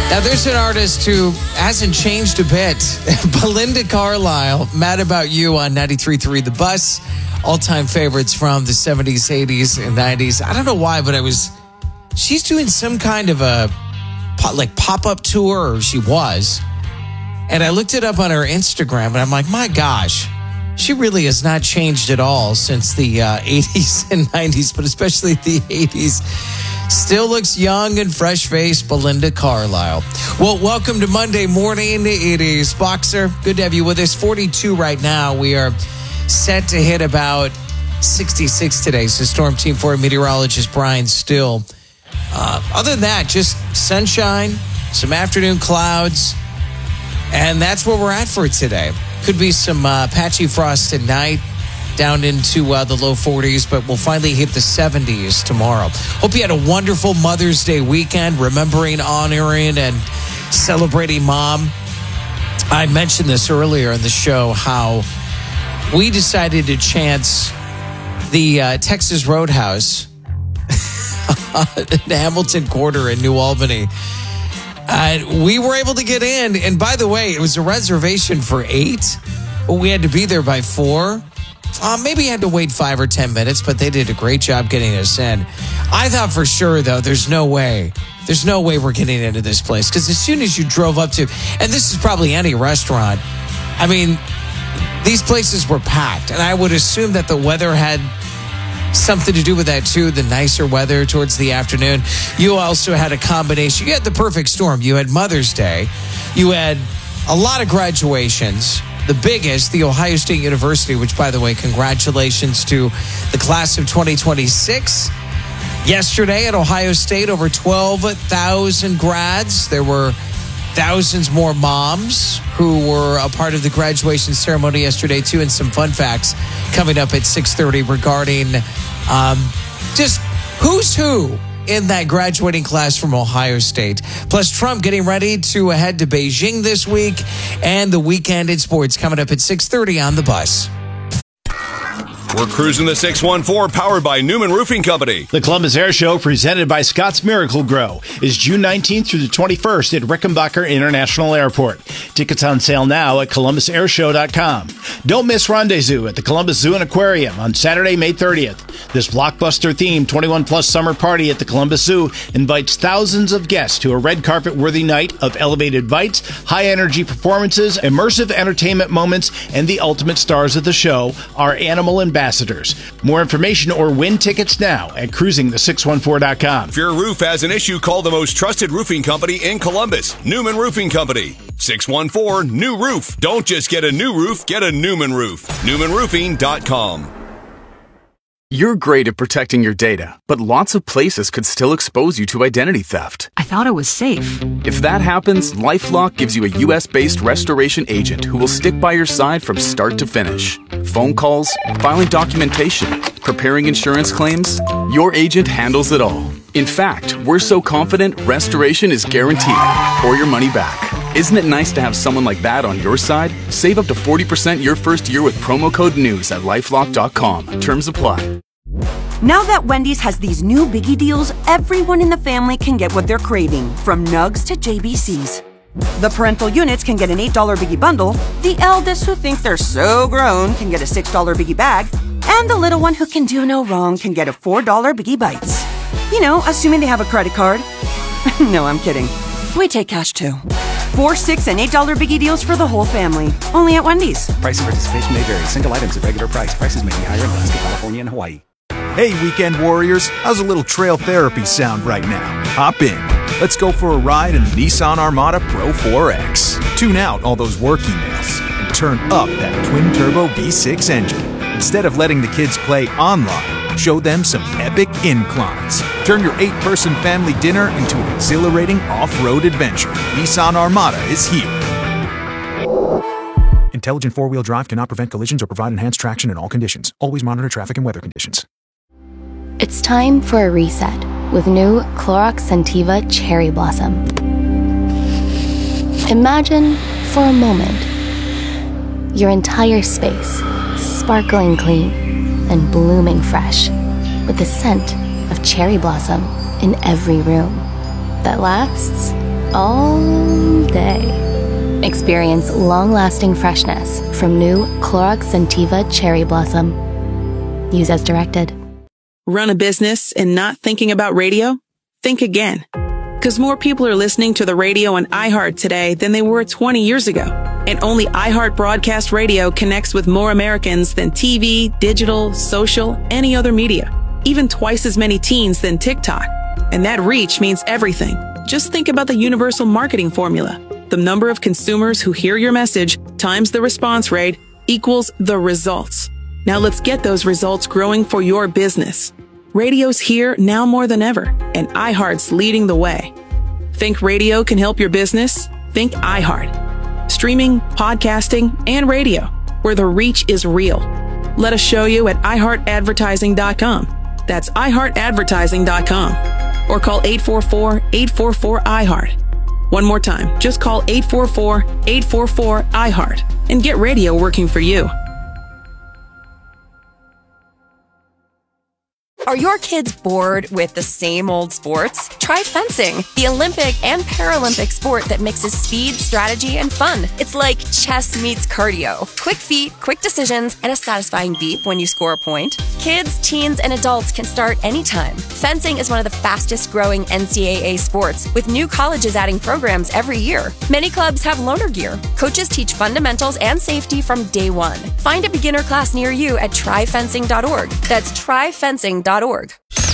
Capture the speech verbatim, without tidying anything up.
Now, there's an artist who hasn't changed a bit. Belinda Carlisle, Mad About You on ninety-three point three The Bus. All-time favorites from the seventies, eighties, and nineties. I don't know why, but I was... She's doing some kind of a like pop-up tour, or she was. And I looked it up on her Instagram, and I'm like, my gosh, she really has not changed at all since the uh, eighties and nineties, but especially the eighties. Still looks young and fresh-faced, Belinda Carlisle. Well, welcome to Monday morning. It is Boxer. Good to have you with us. forty-two right now. We are set to hit about sixty-six today. So Storm Team four meteorologist Brian Still. Uh, other than that, just sunshine, some afternoon clouds, and that's where we're at for today. Could be some uh, patchy frost tonight, down into uh, the low forties, but we'll finally hit the seventies tomorrow. Hope you had a wonderful Mother's Day weekend, remembering, honoring, and celebrating Mom. I mentioned this earlier in the show, how we decided to chance the uh, Texas Roadhouse in Hamilton Quarter in New Albany. Uh, we were able to get in, and by the way, it was a reservation for eight, but we had to be there by four. Uh, maybe you had to wait five or ten minutes, but they did a great job getting us in. I thought for sure, though, there's no way. There's no way we're getting into this place. Because as soon as you drove up to, and this is probably any restaurant, I mean, these places were packed. And I would assume that the weather had something to do with that, too, the nicer weather towards the afternoon. You also had a combination. You had the perfect storm. You had Mother's Day. You had a lot of graduations. The biggest, the Ohio State University, which, by the way, congratulations to the class of twenty twenty-six. Yesterday at Ohio State, over twelve thousand grads. There were thousands more moms who were a part of the graduation ceremony yesterday, too, and some fun facts coming up at six thirty regarding um, just who's who in that graduating class from Ohio State. Plus, Trump getting ready to head to Beijing this week, and the weekend in sports coming up at six thirty on The Bus. We're cruising the six one four, powered by Newman Roofing Company. The Columbus Air Show, presented by Scott's Miracle Grow, is June nineteenth through the twenty-first at Rickenbacker International Airport. Tickets on sale now at columbus air show dot com. Don't miss Rendezvous at the Columbus Zoo and Aquarium on Saturday, May thirtieth. This blockbuster-themed twenty-one plus summer party at the Columbus Zoo invites thousands of guests to a red carpet-worthy night of elevated bites, high-energy performances, immersive entertainment moments, and the ultimate stars of the show, our animal ambassadors. More information or win tickets now at cruising the six one four dot com. If your roof has an issue, call the most trusted roofing company in Columbus, Newman Roofing Company. six one four, new roof. Don't just get a new roof, get a Newman roof. newman roofing dot com. You're great at protecting your data, but lots of places could still expose you to identity theft. I thought it was safe. If that happens, LifeLock gives you a U S-based restoration agent who will stick by your side from start to finish. Phone calls, filing documentation, preparing insurance claims, your agent handles it all. In fact, we're so confident restoration is guaranteed or your money back. Isn't it nice to have someone like that on your side? Save up to forty percent your first year with promo code NEWS at lifelock dot com. Terms apply. Now that Wendy's has these new biggie deals, everyone in the family can get what they're craving, from nugs to J B Cs. The parental units can get an eight dollar biggie bundle, the eldest who think they're so grown can get a six dollar biggie bag, and the little one who can do no wrong can get a four dollar biggie bites. You know, assuming they have a credit card. No, I'm kidding. We take cash too. Four, six, and eight dollar biggie deals for the whole family. Only at Wendy's. Price and participation may vary. Single items at regular price. Prices may be higher in Alaska, California, and Hawaii. Hey, weekend warriors. How's a little trail therapy sound right now? Hop in. Let's go for a ride in the Nissan Armada Pro four X. Tune out all those work emails and turn up that twin-turbo V six engine. Instead of letting the kids play online, show them some epic inclines. Turn your eight-person family dinner into an exhilarating off-road adventure. Nissan Armada is here. Intelligent four-wheel drive cannot prevent collisions or provide enhanced traction in all conditions. Always monitor traffic and weather conditions. It's time for a reset with new Clorox Scentiva Cherry Blossom. Imagine, for a moment, your entire space sparkling clean and blooming fresh with the scent of cherry blossom in every room that lasts all day. Experience long-lasting freshness from new Clorox Scentiva Cherry Blossom. Use as directed. Run a business and not thinking about radio? Think again. Because more people are listening to the radio on iHeart today than they were twenty years ago. And only iHeart Broadcast Radio connects with more Americans than T V, digital, social, any other media. Even twice as many teens than TikTok. And that reach means everything. Just think about the universal marketing formula. The number of consumers who hear your message times the response rate equals the results. Now let's get those results growing for your business. Radio's here now more than ever, and iHeart's leading the way. Think radio can help your business? Think iHeart. Streaming, podcasting, and radio, where the reach is real. Let us show you at i heart advertising dot com. That's i heart advertising dot com. Or call eight four four, eight four four, I heart. One more time, just call eight four four, eight four four, I heart and get radio working for you. Are your kids bored with the same old sports? Try fencing, the Olympic and Paralympic sport that mixes speed, strategy, and fun. It's like chess meets cardio. Quick feet, quick decisions, and a satisfying beep when you score a point. Kids, teens, and adults can start anytime. Fencing is one of the fastest growing N C double A sports, with new colleges adding programs every year. Many clubs have loaner gear. Coaches teach fundamentals and safety from day one. Find a beginner class near you at try fencing dot org. That's try fencing dot org.